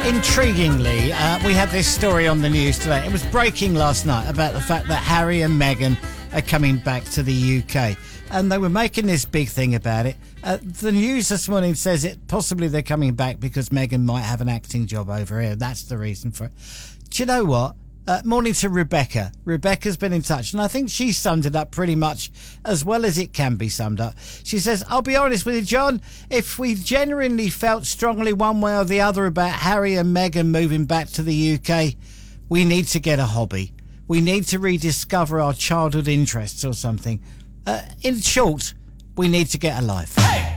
Intriguingly, we had this story on the news today. It was breaking last night about the fact that Harry and Meghan are coming back to the UK. And they were making this big thing about it. The news this morning says it possibly they're coming back because Meghan might have an acting job over here. That's the reason for it. Do you know what? Morning to Rebecca. Rebecca's been in touch, and I think she summed it up pretty much as well as it can be summed up. She says, I'll be honest with you, John, if we genuinely felt strongly one way or the other about Harry and Meghan moving back to the UK, we need to get a hobby. We need to rediscover our childhood interests or something. In short, we need to get a life. Hey!